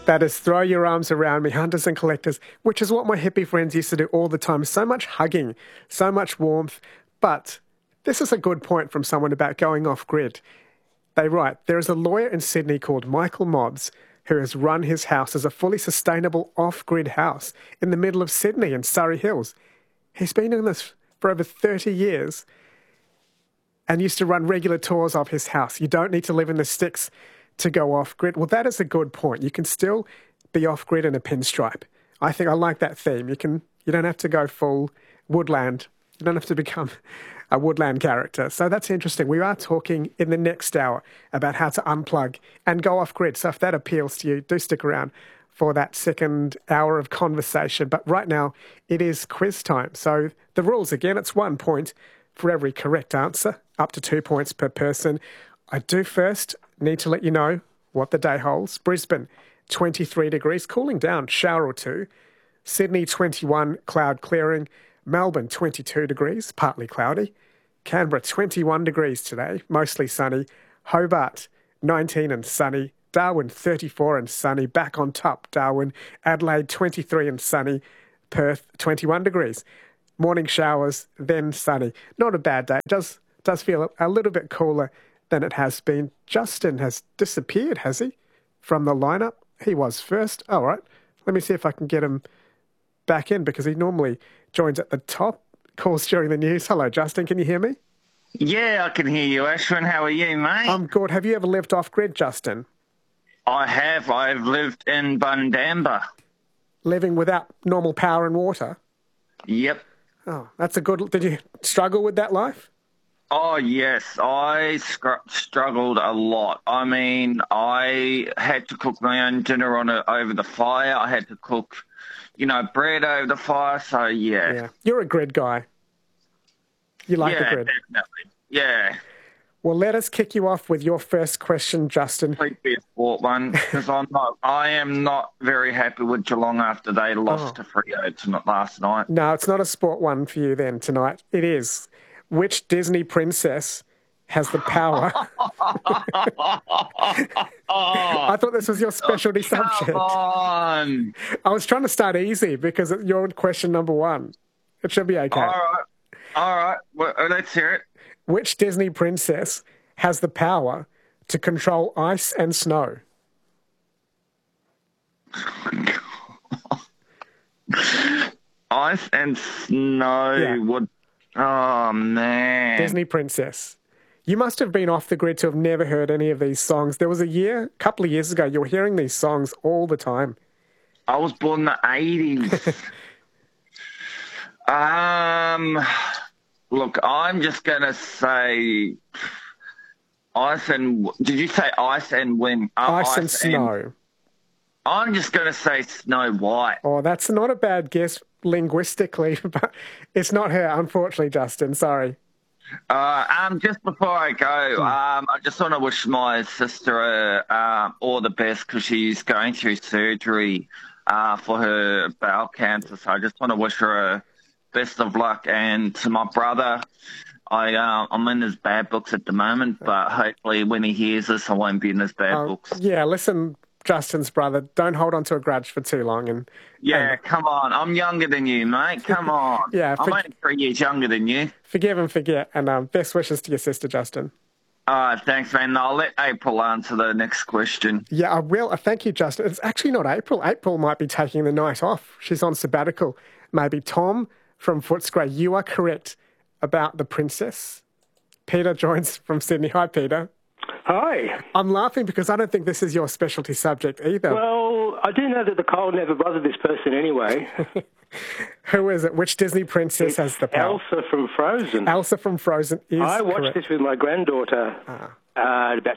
That is throw your arms around me, hunters and collectors, which is what my hippie friends used to do all the time. So much hugging, so much warmth. But this is a good point from someone about going off-grid. They write, there is a lawyer in Sydney called Michael Mobbs who has run his house as a fully sustainable off-grid house in the middle of Sydney in Surrey Hills. He's been doing this for over 30 years and used to run regular tours of his house. You don't need to live in the sticks to go off-grid. Well, that is a good point. You can still be off-grid in a pinstripe. I think I like that theme. You don't have to go full woodland. You don't have to become a woodland character. So that's interesting. We are talking in the next hour about how to unplug and go off-grid. So if that appeals to you, do stick around for that second hour of conversation. But right now, it is quiz time. So the rules, again, it's 1 point for every correct answer, up to 2 points per person. I do first need to let you know what the day holds. Brisbane, 23 degrees, cooling down, shower or two. Sydney, 21, cloud clearing. Melbourne, 22 degrees, partly cloudy. Canberra, 21 degrees today, mostly sunny. Hobart, 19 and sunny. Darwin, 34 and sunny. Back on top, Darwin. Adelaide, 23 and sunny. Perth, 21 degrees. Morning showers, then sunny. Not a bad day. It does feel a little bit cooler than it has been. Justin has disappeared, has he, from the lineup? He was first. All right. Let me see if I can get him back in because he normally joins at the top. Calls during the news. Hello, Justin. Can you hear me? Yeah, I can hear you, Ashwin. How are you, mate? I'm good. Have you ever lived off-grid, Justin? I have. I've lived in Bundamba. Living without normal power and water? Yep. Oh, that's a good... Did you struggle with that life? Oh, yes. I struggled a lot. I mean, I had to cook my own dinner over the fire. I had to cook, bread over the fire. So, yeah. You're a grid guy. You like the grid. Yeah, definitely. Yeah. Well, let us kick you off with your first question, Justin. Please be a sport one, because I am not very happy with Geelong after they lost to Freo last night. No, it's not a sport one for you then tonight. It is. Which Disney princess has the power? I thought this was your specialty subject. Come on. I was trying to start easy because you're question number one. It should be okay. All right. Well, let's hear it. Which Disney princess has the power to control ice and snow? Ice and snow. Yeah. Oh, man. Disney princess. You must have been off the grid to have never heard any of these songs. There was a couple of years ago, you were hearing these songs all the time. I was born in the 80s. Look, I'm just going to say did you say ice and wind? Ice and snow. I'm just going to say Snow White. Oh, that's not a bad guess linguistically, but it's not her, unfortunately, Justin. Sorry. Just before I go, I just want to wish my sister all the best because she's going through surgery for her bowel cancer. So I just want to wish her best of luck. And to my brother, I'm in his bad books at the moment, but hopefully when he hears this, I won't be in his bad books. Yeah, listen, Justin's brother, don't hold on to a grudge for too long. Come on. I'm younger than you, mate. Come on. I'm only 3 years younger than you. Forgive and forget. And best wishes to your sister, Justin. Thanks, man. I'll let April answer the next question. Yeah, I will. Thank you, Justin. It's actually not April. April might be taking the night off. She's on sabbatical. Maybe Tom from Footscray. You are correct about the princess. Peter joins from Sydney. Hi, Peter. Hi. I'm laughing because I don't think this is your specialty subject either. Well, I do know that the cold never bothered this person anyway. Who is it? Which Disney princess has the power? Elsa from Frozen. Elsa from Frozen is I watched correct. this with my granddaughter about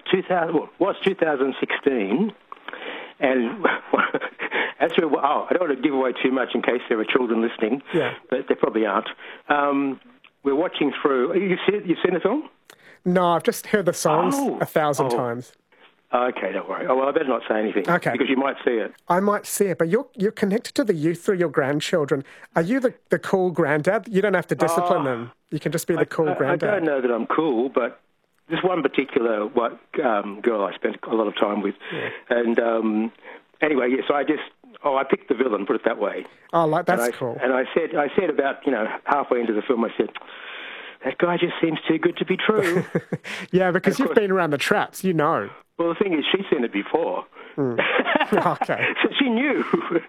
2016. And actually, I don't want to give away too much in case there are children listening, but there probably aren't. We're watching through. You've seen the film? No, I've just heard the songs 1,000 times. Okay, don't worry. Oh, well, I better not say anything. Okay. Because you might see it. I might see it, but you're connected to the youth through your grandchildren. Are you the cool granddad? You don't have to discipline them. You can just be the cool granddad. I don't know that I'm cool, but this one particular girl I spent a lot of time with, and Anyway, yes, I picked the villain, put it that way. Oh, that's cool. And I said about, halfway into the film, I said, that guy just seems too good to be true. Yeah, because you've been around the traps, you know. Well, the thing is, she's seen it before. Okay. So she knew.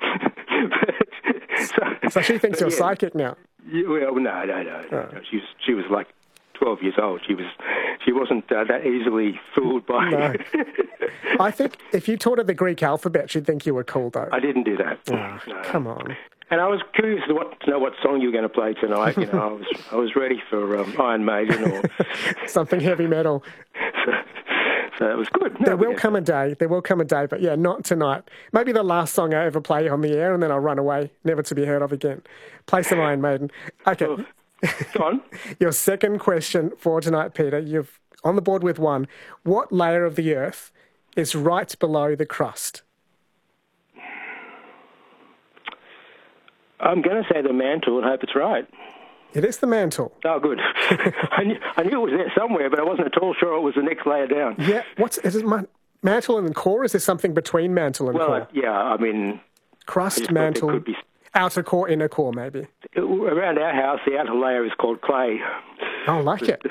So she thinks you're psychic now? Well, no. She was like 12 years old. She wasn't that easily fooled by... No. I think if you taught her the Greek alphabet, she'd think you were cool, though. I didn't do that. Oh, no. Come on. And I was curious to know what song you were going to play tonight. I was ready for Iron Maiden or... something heavy metal. So it was good. There will come a day, but yeah, not tonight. Maybe the last song I ever play on the air, and then I'll run away, never to be heard of again. Play some Iron Maiden. Okay. Well, go on. Your second question for tonight, Peter. You've on the board with one. What layer of the Earth is right below the crust? I'm going to say the mantle and hope it's right. It is the mantle. Oh, good. I knew it was there somewhere, but I wasn't at all sure it was the next layer down. Yeah. Is it mantle and core? Is there something between mantle and core? Well, yeah, I mean... Crust, mantle, outer core, inner core, maybe. Around our house, the outer layer is called clay. I like it.